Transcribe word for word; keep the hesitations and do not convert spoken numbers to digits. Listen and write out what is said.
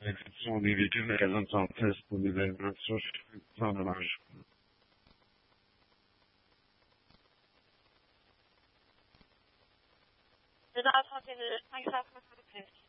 l'exception des véhicules de raison de santé pour des événements sociaux sans dommage. deux cent trente et deux, cinq cent soixante-six.